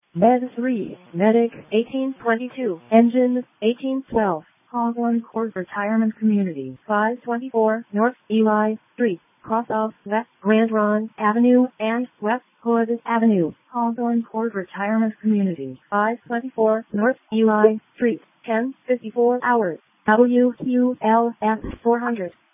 Med 3, Medic 1822, Engine 1812, Hawthorne Court Retirement Community, 524 North Eli Street, cross of West Grand Ron Avenue and West Hood Avenue. Hawthorne Court Retirement Community, 524 North Eli Street, 10:54 hours. WQLF 400.